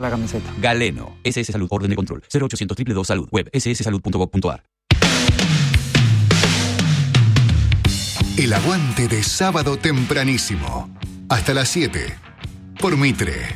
la camiseta. Galeno. SS Salud. Orden de control. 0800 222 Salud. Web sssalud.gov.ar. El aguante de sábado tempranísimo. Hasta las 7. Por Mitre.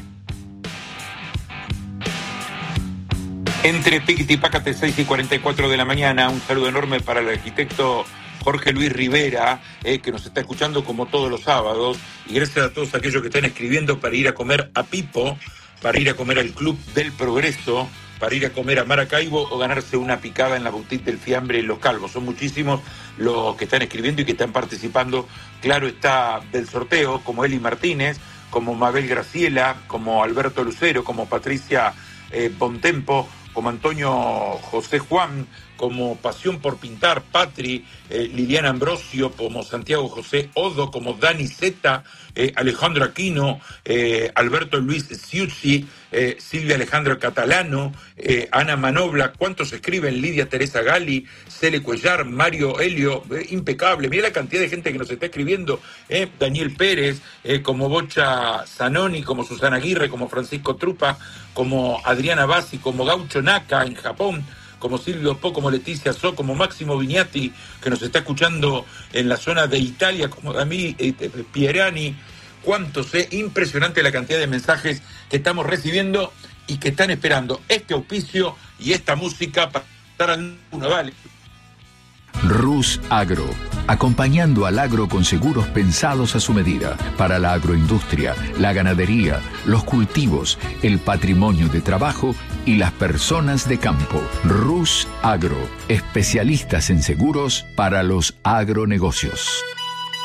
Entre Piquete y Pácate, 6 y 44 de la mañana. Un saludo enorme para el arquitecto Jorge Luis Rivera, que nos está escuchando como todos los sábados. Y gracias a todos aquellos que están escribiendo para ir a comer a Pipo, para ir a comer al Club del Progreso, para ir a comer a Maracaibo o ganarse una picada en la boutique del Fiambre en Los Calvos. Son muchísimos los que están escribiendo y que están participando. Claro está, del sorteo, como Eli Martínez, como Mabel Graciela, como Alberto Lucero, como Patricia Bontempo, como Antonio José Juan, como Pasión por Pintar, Patri, Liliana Ambrosio, como Santiago José Odo, como Dani Zeta, Alejandro Aquino, Alberto Luis Ciucci, Silvia Alejandra Catalano, Ana Manobla, ¿cuántos escriben? Lidia Teresa Gali, Cele Cuellar, Mario Helio, impecable, mira la cantidad de gente que nos está escribiendo, Daniel Pérez, como Bocha Zanoni, como Susana Aguirre, como Francisco Trupa, como Adriana Bassi, como Gaucho Naka en Japón, como Silvio Po, como Leticia So, como Máximo Vignati, que nos está escuchando en la zona de Italia, como a mí, Pierani. ¿Cuántos? Impresionante la cantidad de mensajes que estamos recibiendo y que están esperando este auspicio y esta música para estar al uno, vale. Rus Agro, acompañando al agro con seguros pensados a su medida, para la agroindustria, la ganadería, los cultivos, el patrimonio de trabajo y las personas de campo. Rus Agro, especialistas en seguros para los agronegocios.